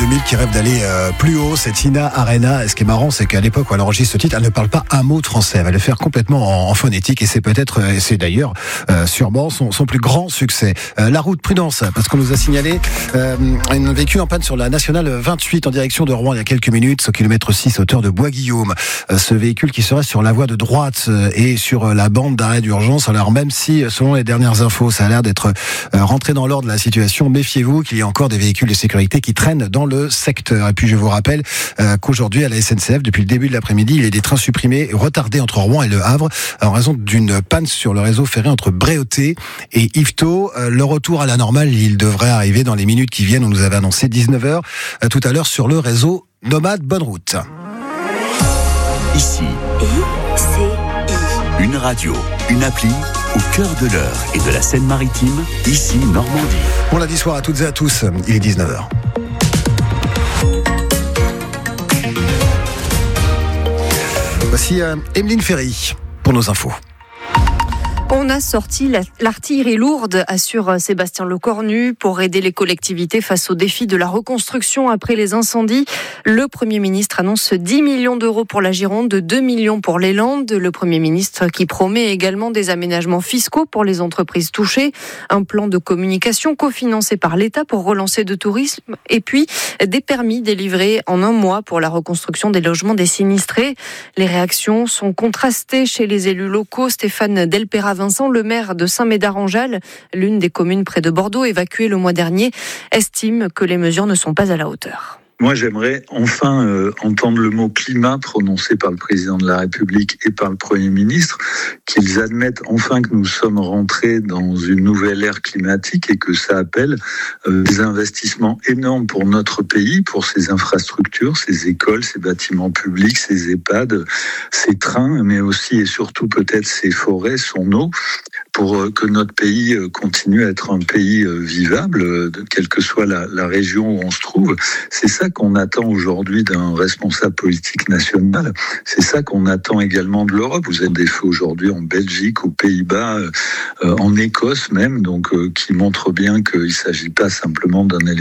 2000 qui rêve d'aller plus haut. C'est Ina Arena. Et ce qui est marrant, c'est qu'à l'époque où elle enregistre ce titre, elle ne parle pas un mot de français. Elle va le faire complètement en phonétique et c'est peut-être, et c'est d'ailleurs sûrement son plus grand succès. La route, prudence, parce qu'on nous a signalé un véhicule en panne sur la nationale 28 en direction de Rouen il y a quelques minutes, au kilomètre 6, hauteur de Bois-Guillaume. Ce véhicule qui serait sur la voie de droite et sur la bande d'arrêt d'urgence. Alors même si, selon les dernières infos, ça a l'air d'être rentré dans l'ordre de la situation, méfiez-vous qu'il y a encore des véhicules de sécurité qui traînent dans le secteur. Et puis je vous rappelle qu'aujourd'hui à la SNCF, depuis le début de l'après-midi, il y a des trains supprimés, retardés entre Rouen et Le Havre en raison d'une panne sur le réseau ferré entre Bréauté et Yvetot. Le retour à la normale, il devrait arriver dans les minutes qui viennent. On nous avait annoncé 19h tout à l'heure sur le réseau Nomade. Bonne route. Ici, une radio, une appli au cœur de l'Eure et de la Seine-Maritime, ici Normandie. Bon lundi soir à toutes et à tous, il est 19h. Voici Emeline Ferry pour nos infos. On a sorti l'artillerie lourde, assure Sébastien Lecornu, pour aider les collectivités face au défi de la reconstruction après les incendies. Le Premier ministre annonce 10 millions d'euros pour la Gironde, 2 millions pour les Landes. Le Premier ministre qui promet également des aménagements fiscaux pour les entreprises touchées, un plan de communication cofinancé par l'État pour relancer le tourisme et puis des permis délivrés en un mois pour la reconstruction des logements des sinistrés. Les réactions sont contrastées chez les élus locaux. Stéphane Delpera-Vincent, le maire de Saint-Médard-en-Jalles, l'une des communes près de Bordeaux, évacuée le mois dernier, estime que les mesures ne sont pas à la hauteur. Moi, j'aimerais enfin entendre le mot climat prononcé par le président de la République et par le Premier ministre, qu'ils admettent enfin que nous sommes rentrés dans une nouvelle ère climatique et que ça appelle des investissements énormes pour notre pays, pour ses infrastructures, ses écoles, ses bâtiments publics, ses EHPAD, ses trains, mais aussi et surtout peut-être ses forêts, son eau, pour que notre pays continue à être un pays vivable, quelle que soit la région où on se trouve. C'est ça qu'on attend aujourd'hui d'un responsable politique national. C'est ça qu'on attend également de l'Europe. Vous avez des feux aujourd'hui en Belgique, aux Pays-Bas, en Écosse même, donc qui montrent bien qu'il ne s'agit pas simplement d'un élément